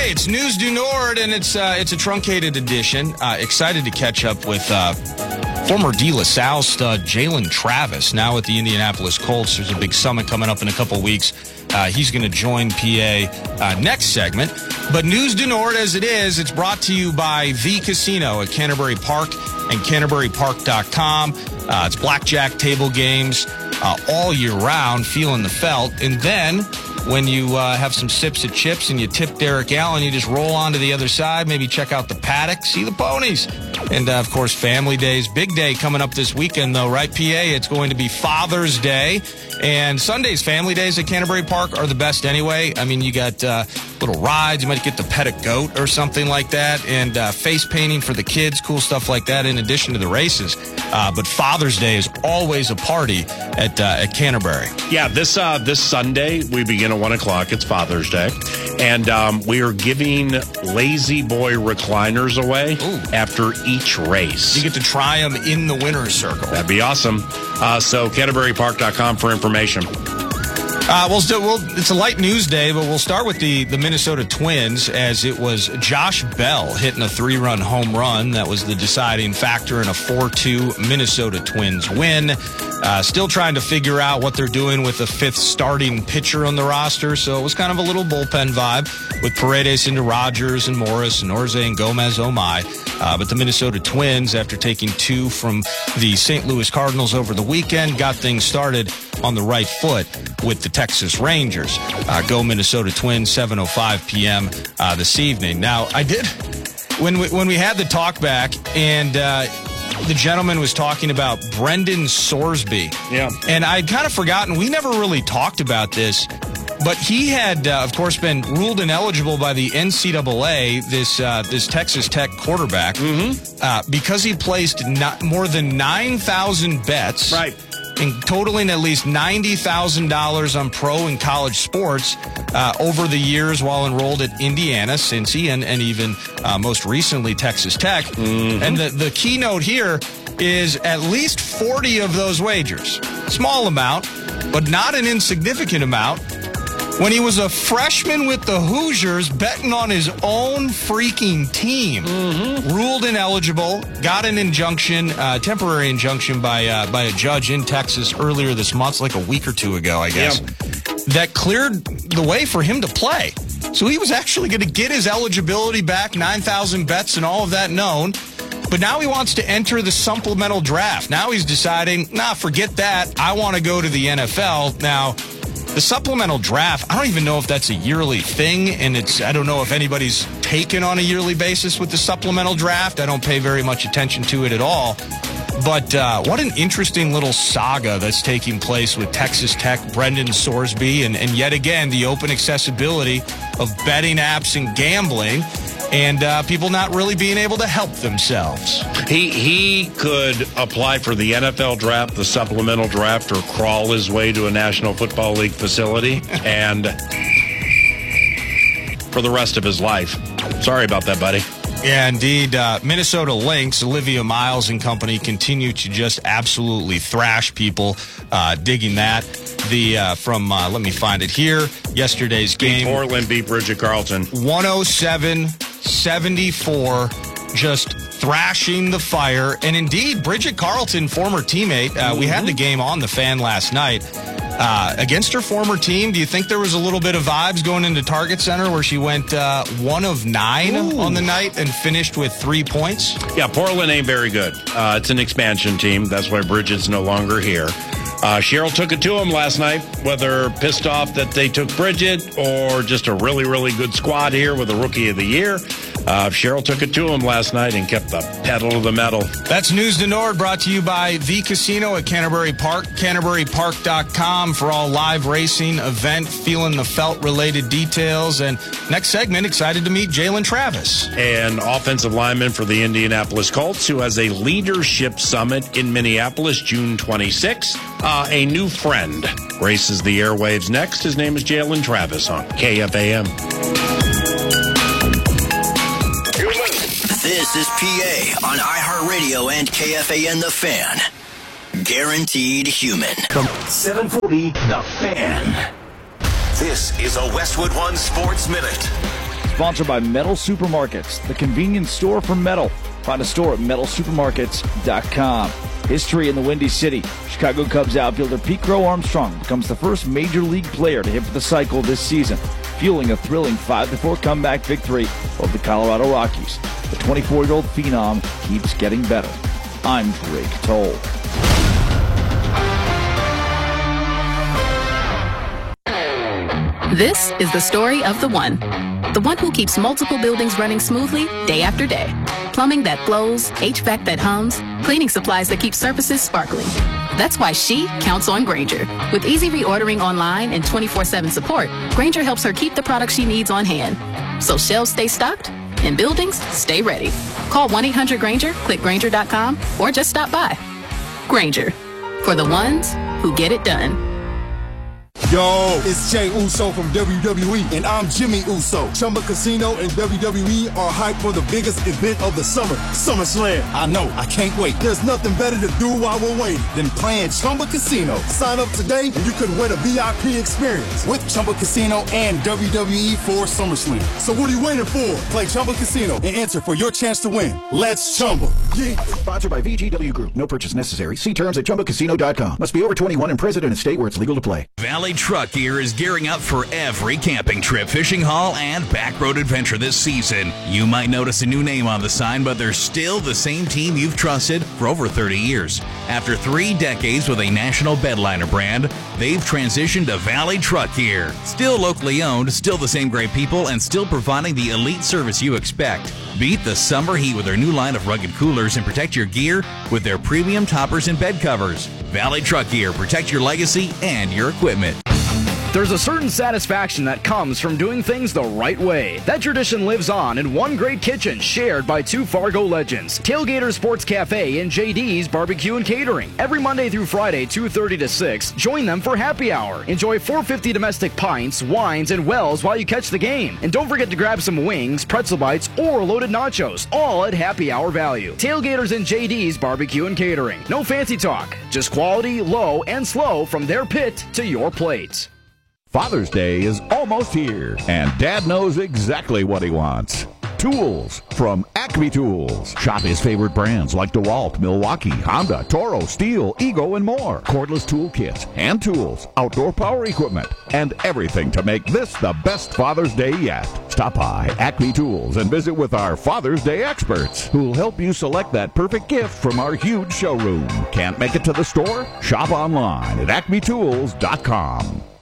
it's News du Nord, and it's a truncated edition. Excited to catch up with former De La Salle stud Jalen Travis, now at the Indianapolis Colts. There's a big summit coming up in a couple weeks. He's going to join PA next segment. But News du Nord, as it is, it's brought to you by The Casino at Canterbury Park and CanterburyPark.com. It's blackjack table games all year round, feeling the felt. And then when you have some sips of chips and you tip Derek Allen, you just roll on to the other side, maybe check out the paddock, see the ponies. And, of course, family days. Big day coming up this weekend, though, right, PA? It's going to be Father's Day. And Sunday's family days at Canterbury Park are the best anyway. I mean, you got little rides. You might get to pet a goat or something like that. And face painting for the kids, cool stuff like that, in addition to the races. But Father's Day is always a party at Canterbury. Yeah, this Sunday, we begin at 1 o'clock. It's Father's Day. And we are giving Lazy Boy recliners away after each race. You get to try them in the winner's circle. That'd be awesome. So CanterburyPark.com for information. It's a light news day, but we'll start with the Minnesota Twins, as it was Josh Bell hitting a 3-run home run. That was the deciding factor in a 4-2 Minnesota Twins win. Still trying to figure out what they're doing with the 5th starting pitcher on the roster, so it was kind of a little bullpen vibe with Paredes into Rogers and Morris and Orze and Gomez, oh my. But the Minnesota Twins, after taking 2 from the St. Louis Cardinals over the weekend, got things started on the right foot with the Texas Rangers. Go Minnesota Twins, 7:05 p.m. This evening. Now, I did, when we had the talk back, and the gentleman was talking about Brendan Sorsby. Yeah. And I'd kind of forgotten, we never really talked about this, but he had, of course, been ruled ineligible by the NCAA, this Texas Tech quarterback, because he placed more than 9,000 bets. Right. And totaling at least $90,000 on pro and college sports over the years while enrolled at Indiana, Cincy, and even most recently Texas Tech. And the keynote here is at least 40 of those wagers. Small amount, but not an insignificant amount. When he was a freshman with the Hoosiers, betting on his own freaking team, ruled ineligible, got an injunction, temporary injunction by a judge in Texas earlier this month, like a week or two ago, I guess, that cleared the way for him to play. So he was actually going to get his eligibility back, 9,000 bets and all of that known. But now he wants to enter the supplemental draft. Now he's deciding, forget that. I want to go to the NFL. Now, the supplemental draft, I don't even know if that's a yearly thing, and I don't know if anybody's taken on a yearly basis with the supplemental draft. I don't pay very much attention to it at all. But what an interesting little saga that's taking place with Texas Tech, Brendan Sorsby, and yet again, the open accessibility of betting apps and gambling, and people not really being able to help themselves. He could apply for the NFL draft, the supplemental draft, or crawl his way to a National Football League facility and for the rest of his life. Sorry about that, buddy. Yeah, indeed. Minnesota Lynx, Olivia Miles and company continue to just absolutely thrash people. Digging that. Let me find it here. Yesterday's game. Portland beat Bridget Carleton. 107-74. Just thrashing the fire. And indeed, Bridget Carleton, former teammate, we had the game on the Fan last night. Against her former team, do you think there was a little bit of vibes going into Target Center where she went 1 of 9 on the night and finished with 3 points? Yeah, Portland ain't very good. It's an expansion team. That's why Bridget's no longer here. Cheryl took it to him last night, whether pissed off that they took Bridget or just a really, really good squad here with a Rookie of the Year. Cheryl took it to him last night and kept the pedal to the metal. That's News du Nord, brought to you by The Casino at Canterbury Park, CanterburyPark.com for all live racing, event, feeling the felt related details. And next segment, excited to meet Jalen Travis. An offensive lineman for the Indianapolis Colts who has a leadership summit in Minneapolis, June 26. A new friend graces the airwaves next. His name is Jalen Travis on KFAM. This is PA on iHeartRadio and KFAN The Fan. Guaranteed human. From 740, The Fan. This is a Westwood One Sports Minute. Sponsored by Metal Supermarkets, the convenience store for metal. Find a store at metalsupermarkets.com. History in the Windy City. Chicago Cubs outfielder Pete Crow Armstrong becomes the first major league player to hit for the cycle this season, fueling a thrilling 5-4 comeback victory over the Colorado Rockies. The 24-year-old phenom keeps getting better. I'm Drake Toll. This is the story of the one who keeps multiple buildings running smoothly day after day. Plumbing that flows, HVAC that hums, cleaning supplies that keep surfaces sparkling. That's why she counts on Grainger. With easy reordering online and 24/7 support, Grainger helps her keep the products she needs on hand. So shelves stay stocked and buildings stay ready. Call 1-800-GRAINGER, click Grainger.com, or just stop by. Grainger, for the ones who get it done. Yo, it's Jey Uso from WWE, and I'm Jimmy Uso. Chumba Casino and WWE are hyped for the biggest event of the summer, SummerSlam. I know, I can't wait. There's nothing better to do while we're waiting than playing Chumba Casino. Sign up today and you could win a VIP experience with Chumba Casino and WWE for SummerSlam. So what are you waiting for? Play Chumba Casino and enter for your chance to win. Let's Chumba. Yeah. Sponsored by VGW Group. No purchase necessary. See terms at ChumbaCasino.com. Must be over 21 and present in a state where it's legal to play. Valley Truck Gear is gearing up for every camping trip, fishing haul, and backroad adventure this season. You might notice a new name on the sign, but they're still the same team you've trusted for over 30 years. After 3 decades with a national bedliner brand, they've transitioned to Valley Truck Gear. Still locally owned, still the same great people, and still providing the elite service you expect. Beat the summer heat with their new line of rugged coolers and protect your gear with their premium toppers and bed covers. Valley Truck Gear, protect your legacy and your equipment. There's a certain satisfaction that comes from doing things the right way. That tradition lives on in one great kitchen shared by 2 Fargo legends, Tailgater Sports Cafe and JD's Barbecue and Catering. Every Monday through Friday, 2:30 to 6, join them for happy hour. Enjoy $4.50 domestic pints, wines, and wells while you catch the game. And don't forget to grab some wings, pretzel bites, or loaded nachos, all at happy hour value. Tailgaters and JD's Barbecue and Catering. No fancy talk, just quality, low, and slow from their pit to your plate. Father's Day is almost here, and Dad knows exactly what he wants. Tools from Acme Tools. Shop his favorite brands like DeWalt, Milwaukee, Honda, Toro, Steel, Ego, and more. Cordless toolkits, hand tools, outdoor power equipment, and everything to make this the best Father's Day yet. Stop by Acme Tools and visit with our Father's Day experts who'll help you select that perfect gift from our huge showroom. Can't make it to the store? Shop online at acmetools.com.